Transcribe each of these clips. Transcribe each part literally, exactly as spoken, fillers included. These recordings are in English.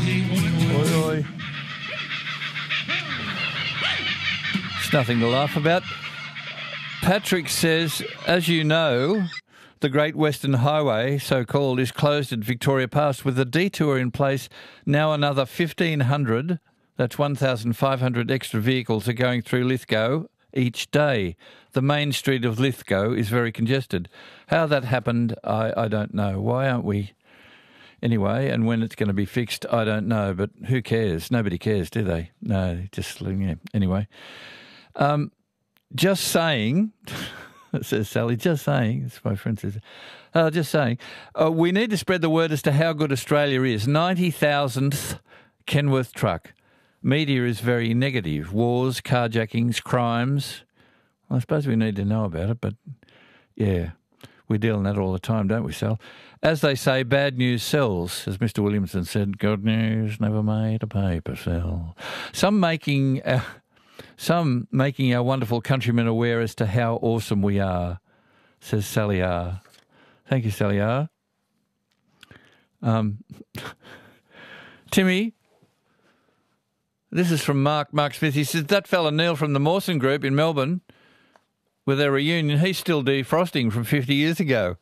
Oi, oi. It's nothing to laugh about. Patrick says, as you know, the Great Western Highway, so-called, is closed at Victoria Pass with a detour in place. Now another fifteen hundred, that's one thousand five hundred extra vehicles are going through Lithgow each day. The main street of Lithgow is very congested. How that happened, I, I don't know. Why aren't we... Anyway, and when it's going to be fixed, I don't know, but who cares? Nobody cares, do they? No, just, yeah. Anyway. Um, just saying, says Sally, just saying, as my friend says, uh, just saying, uh, we need to spread the word as to how good Australia is. ninety thousandth Kenworth truck. Media is very negative. Wars, carjackings, crimes. Well, I suppose we need to know about it, but yeah, we deal in that all the time, don't we, Sal? As they say, bad news sells, as Mister Williamson said, good news never made a paper sell. Some making, uh, some making our wonderful countrymen aware as to how awesome we are, says Sally R. Thank you, Sally R. Um, Timmy, this is from Mark, Mark Smith. He says, that fella Neil from the Mawson Group in Melbourne, with their reunion, he's still defrosting from fifty years ago.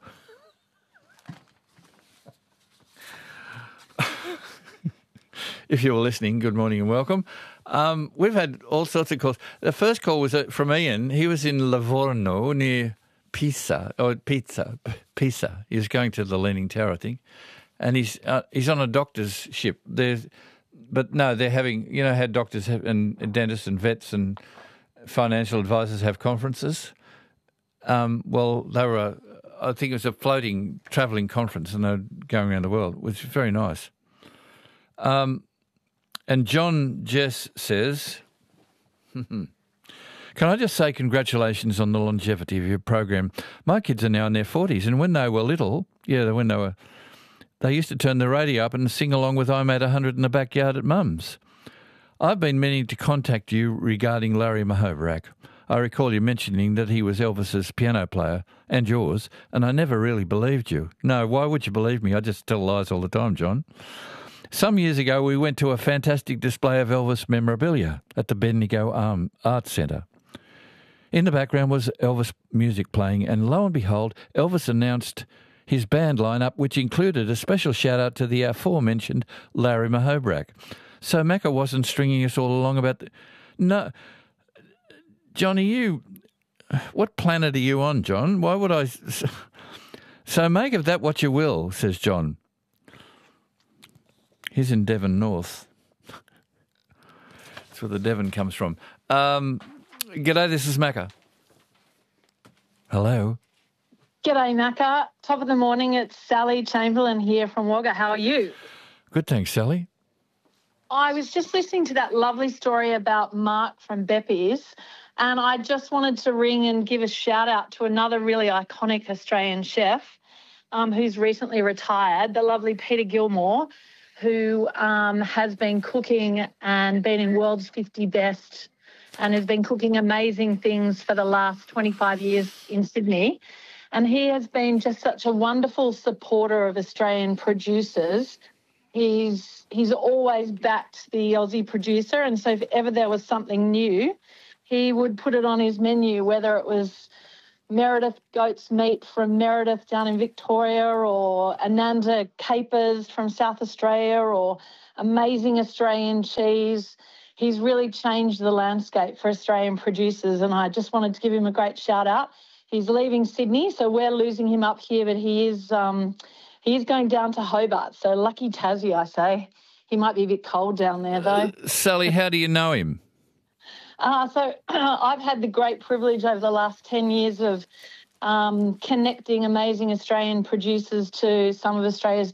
If you were listening, good morning and welcome. Um, we've had all sorts of calls. The first call was from Ian. He was in Livorno near Pisa, or Pizza, Pisa. He was going to the Leaning Tower, I think, and he's uh, he's on a doctor's ship. There's, but no, they're having, you know how doctors have, and dentists and vets and financial advisors have conferences. Um, well, they were, I think it was a floating travelling conference, and they're going around the world, which is very nice. Um. And John Jess says, can I just say congratulations on the longevity of your program. My kids are now in their forties, and when they were little, yeah, when they were, they used to turn the radio up and sing along with I'm at one hundred in the backyard at Mum's. I've been meaning to contact you regarding Larry Mahobarak. I recall you mentioning that he was Elvis's piano player and yours, and I never really believed you. No, why would you believe me? I just tell lies all the time, John. Some years ago, we went to a fantastic display of Elvis memorabilia at the Bendigo um, Arts Centre. In the background was Elvis music playing, and lo and behold, Elvis announced his band lineup, which included a special shout-out to the aforementioned Larry Mahobarak. So Macca wasn't stringing us all along about... The... No, Johnny, you... What planet are you on, John? Why would I... So make of that what you will, says John. He's in Devon North. That's where the Devon comes from. Um, g'day, this is Macca. Hello. G'day, Macca. Top of the morning, it's Sally Chamberlain here from Wagga. How are you? Good, thanks, Sally. I was just listening to that lovely story about Mark from Beppy's, and I just wanted to ring and give a shout-out to another really iconic Australian chef um, who's recently retired, the lovely Peter Gilmore, who um, has been cooking and been in World's fifty Best and has been cooking amazing things for the last twenty-five years in Sydney. And he has been just such a wonderful supporter of Australian producers. He's he's always backed the Aussie producer, and so if ever there was something new, he would put it on his menu, whether it was Meredith goat's meat from Meredith down in Victoria, or Ananda capers from South Australia, or amazing Australian cheese. He's really changed the landscape for Australian producers, and I just wanted to give him a great shout out. He's leaving Sydney, so we're losing him up here, but he is um, he is going down to Hobart, so lucky Tassie, I say. He might be a bit cold down there, though. Uh, Sally, how do you know him? Uh, so I've had the great privilege over the last ten years of um, connecting amazing Australian producers to some of Australia's